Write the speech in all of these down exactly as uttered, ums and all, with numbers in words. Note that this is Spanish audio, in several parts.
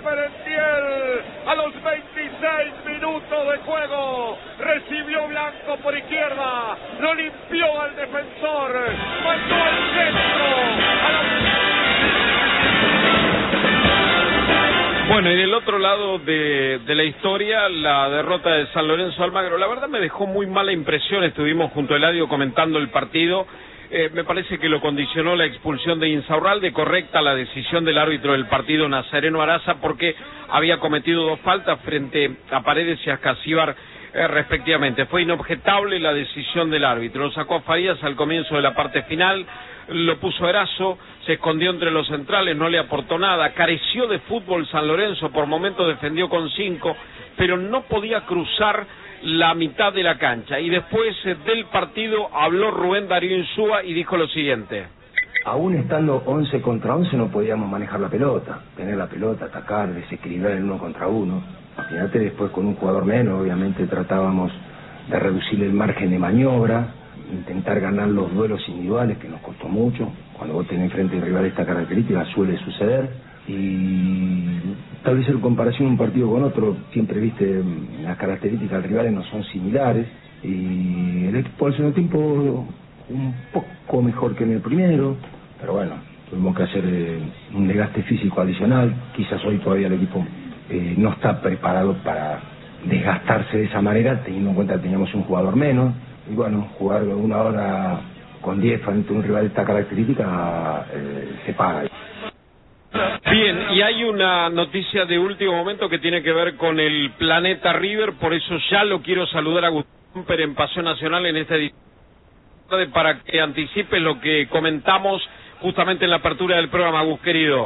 Merentiel a los veintiséis minutos de juego. Recibió Blanco por izquierda, lo limpió al defensor, mandó al centro. A la... Bueno, y del otro lado de, de la historia, la derrota de San Lorenzo Almagro. La verdad me dejó muy mala impresión. Estuvimos junto a Eladio comentando el partido. Eh, me parece que lo condicionó la expulsión de Insaurralde, correcta la decisión del árbitro del partido, Nazareno Araza, porque había cometido dos faltas frente a Paredes y a Escasíbar eh, respectivamente. Fue inobjetable la decisión del árbitro. Lo sacó a Farías al comienzo de la parte final, lo puso Erazo, se escondió entre los centrales, no le aportó nada, careció de fútbol San Lorenzo, por momentos defendió con cinco, pero no podía cruzar la mitad de la cancha. Y después eh, del partido habló Rubén Darío Insúa y dijo lo siguiente: aún estando once contra once no podíamos manejar la pelota, tener la pelota, atacar, desequilibrar el uno contra uno. Fíjate, después con un jugador menos, obviamente tratábamos de reducir el margen de maniobra, intentar ganar los duelos individuales, que nos costó mucho. Cuando vos tenés frente al rival esta característica suele suceder. Y tal vez en comparación un partido con otro, siempre viste, las características del rival no son similares, y el equipo al segundo tiempo un poco mejor que en el primero, pero bueno, tuvimos que hacer eh, un desgaste físico adicional. Quizás hoy todavía el equipo eh, no está preparado para desgastarse de esa manera, teniendo en cuenta que teníamos un jugador menos, y bueno, jugar una hora con diez frente a un rival de esta característica eh, se paga. Bien, y hay una noticia de último momento que tiene que ver con el Planeta River, por eso ya lo quiero saludar a Gustavo Pérez en Pasión Nacional en esta edición, para que anticipe lo que comentamos justamente en la apertura del programa. Gus, querido.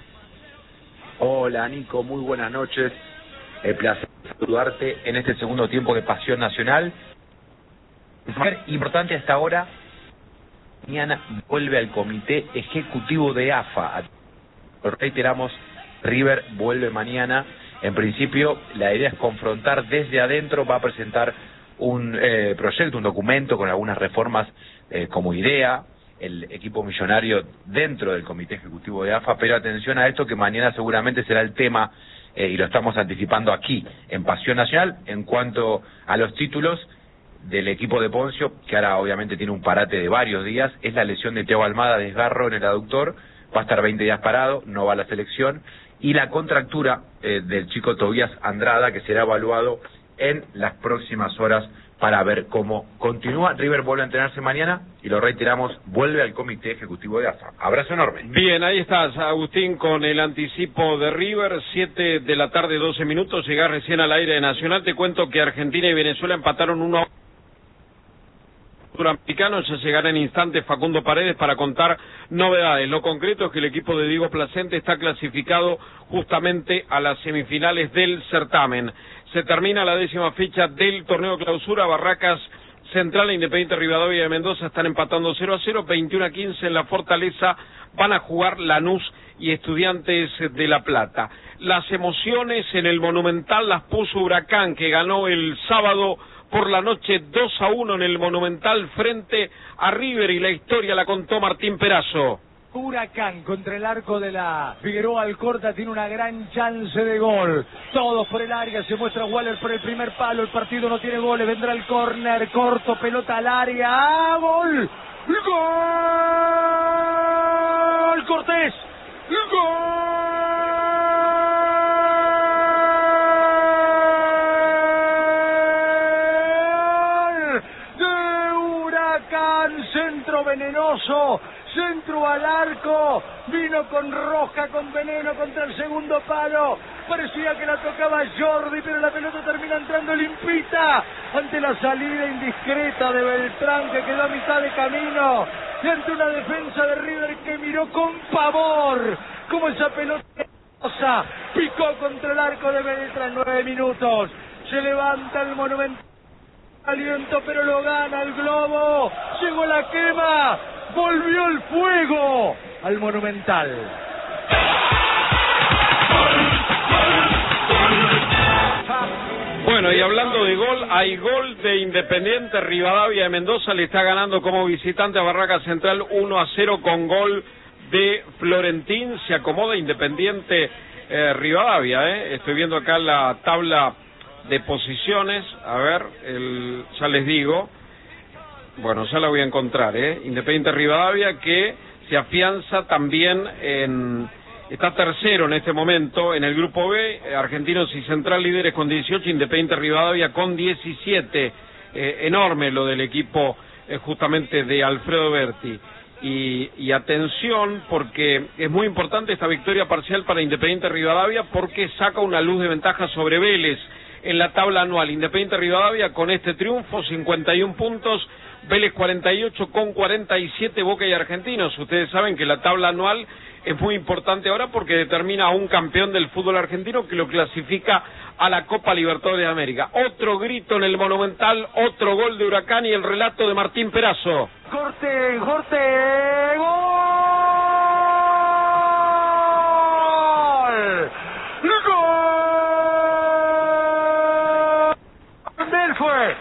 Hola, Nico, muy buenas noches. El placer saludarte en este segundo tiempo de Pasión Nacional. Importante hasta ahora, mañana vuelve al Comité Ejecutivo de A F A. Reiteramos, River vuelve mañana. En principio, la idea es confrontar desde adentro. Va a presentar un eh, proyecto, un documento con algunas reformas eh, como idea, el equipo millonario dentro del Comité Ejecutivo de A F A. Pero atención a esto, que mañana seguramente será el tema, eh, y lo estamos anticipando aquí, en Pasión Nacional, en cuanto a los títulos del equipo de Poncio, que ahora obviamente tiene un parate de varios días. Es la lesión de Thiago Almada, desgarro en el aductor. Va a estar veinte días parado, no va a la selección, y la contractura eh, del chico Tobías Andrada, que será evaluado en las próximas horas para ver cómo continúa. River vuelve a entrenarse mañana y lo reiteramos, vuelve al Comité Ejecutivo de A F A. Abrazo enorme. Bien, ahí estás, Agustín, con el anticipo de River, siete de la tarde, doce minutos, llegás recién al aire de Nacional. Te cuento que Argentina y Venezuela empataron uno a Suramericano. Ya llegará en instantes Facundo Paredes para contar novedades. Lo concreto es que el equipo de Diego Placente está clasificado justamente a las semifinales del certamen. Se termina la décima fecha del torneo clausura. Barracas Central e Independiente Rivadavia de Mendoza están empatando cero a cero. veintiuno a quince en la Fortaleza van a jugar Lanús y Estudiantes de La Plata. Las emociones en el Monumental las puso Huracán, que ganó el sábado por la noche dos a uno en el Monumental frente a River, y la historia la contó Martín Perazo. Huracán contra el arco de la Figueroa Alcorta tiene una gran chance de gol. Todos por el área, se muestra Waller por el primer palo. El partido no tiene goles, vendrá el córner corto, pelota al área. ¡Ah, gol! ¡Gol! Cortés. ¡Gol! Centro venenoso, centro al arco, vino con Roja, con veneno contra el segundo palo. Parecía que la tocaba Jordi, pero la pelota termina entrando limpita ante la salida indiscreta de Beltrán, que quedó a mitad de camino, y ante una defensa de River que miró con pavor como esa pelota picó contra el arco de Beltrán. Nueve minutos, se levanta el Monumental. Aliento, pero lo gana el Globo. Llegó la quema, volvió el fuego al Monumental. Bueno, y hablando de gol, hay gol de Independiente. Rivadavia de Mendoza le está ganando como visitante a Barracas Central uno a cero con gol de Florentín. Se acomoda Independiente eh, Rivadavia, ¿eh? Estoy viendo acá la tabla de posiciones, a ver, el, ya les digo, bueno, ya la voy a encontrar, ¿eh? Independiente Rivadavia, que se afianza también en... Está tercero en este momento en el grupo B, Argentinos y Central líderes con dieciocho, Independiente Rivadavia con diecisiete, eh, enorme lo del equipo eh, justamente de Alfredo Berti. Y, y atención, porque es muy importante esta victoria parcial para Independiente Rivadavia, porque saca una luz de ventaja sobre Vélez en la tabla anual. Independiente Rivadavia con este triunfo, cincuenta y un puntos, Vélez cuarenta y ocho con cuarenta y siete, Boca y Argentinos. Ustedes saben que la tabla anual es muy importante ahora porque determina a un campeón del fútbol argentino que lo clasifica a la Copa Libertadores de América. Otro grito en el Monumental, otro gol de Huracán y el relato de Martín Perazo. Corte, corte, gol. Gol. Blondel fue.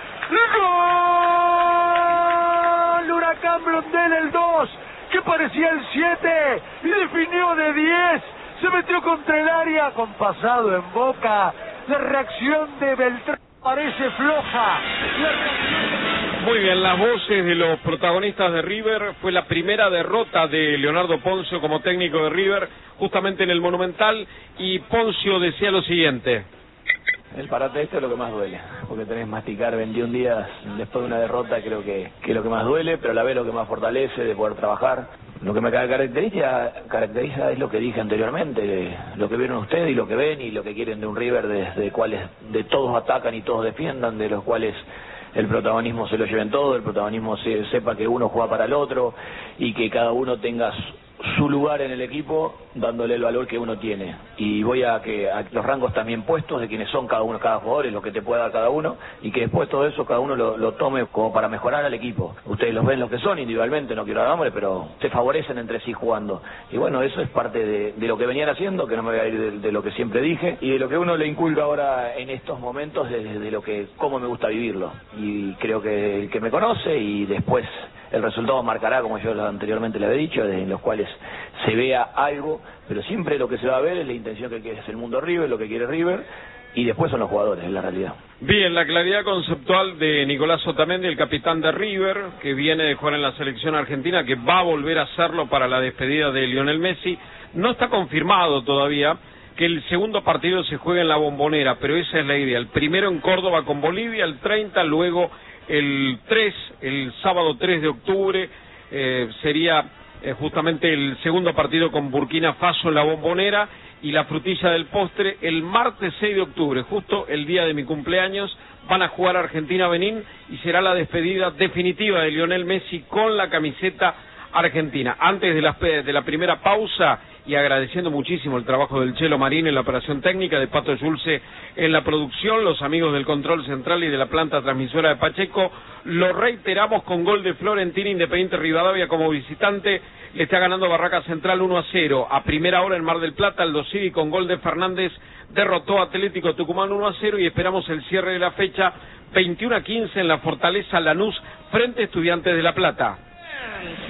Gol. Huracán Blondel el dos. Que parecía el siete y definió de diez, se metió contra el área con pasado en Boca. La reacción de Beltrán parece floja. Reacción... Muy bien, las voces de los protagonistas de River. Fue la primera derrota de Leonardo Poncio como técnico de River, justamente en el Monumental, y Poncio decía lo siguiente: el parate este es lo que más duele, porque tenés que masticar veintiún días después de una derrota, creo que, que es lo que más duele, pero a la vez lo que más fortalece de poder trabajar. Lo que me caracteriza, caracteriza es lo que dije anteriormente, lo que vieron ustedes y lo que ven y lo que quieren de un River, de, de cuales de todos atacan y todos defiendan, de los cuales el protagonismo se lo lleven todo, el protagonismo se, sepa que uno juega para el otro y que cada uno tenga su lugar en el equipo dándole el valor que uno tiene. Y voy a que a los rangos también puestos de quienes son cada uno, cada jugador, es lo que te puede dar cada uno, y que después todo eso cada uno lo, lo tome como para mejorar al equipo. Ustedes los ven los que son individualmente, no quiero dar nombre, pero se favorecen entre sí jugando. Y bueno, eso es parte de, de lo que venían haciendo, que no me voy a ir de, de lo que siempre dije, y de lo que uno le inculca ahora en estos momentos, de, de lo que, cómo me gusta vivirlo. Y creo que el que me conoce, y después el resultado marcará, como yo anteriormente le había dicho, en los cuales se vea algo, pero siempre lo que se va a ver es la intención que quiere el mundo River, lo que quiere River, y después son los jugadores, es la realidad. Bien, la claridad conceptual de Nicolás Otamendi, el capitán de River, que viene de jugar en la selección argentina, que va a volver a hacerlo para la despedida de Lionel Messi. No está confirmado todavía que el segundo partido se juegue en la Bombonera, pero esa es la idea. El primero en Córdoba con Bolivia, el treinta, luego el tres, el sábado tres de octubre, eh, sería eh, justamente el segundo partido con Burkina Faso en la Bombonera, y la frutilla del postre el martes seis de octubre, justo el día de mi cumpleaños, van a jugar Argentina-Benín y será la despedida definitiva de Lionel Messi con la camiseta argentina. Antes de la, de la primera pausa, y agradeciendo muchísimo el trabajo del Chelo Marín en la operación técnica, de Pato Yulce en la producción, los amigos del control central y de la planta transmisora de Pacheco, lo reiteramos con gol de Florentina. Independiente Rivadavia como visitante le está ganando Barraca Central uno a cero. A primera hora en Mar del Plata, Aldo Civi con gol de Fernández derrotó a Atlético Tucumán uno a cero, y esperamos el cierre de la fecha veintiuno a quince en la Fortaleza Lanús frente a Estudiantes de La Plata.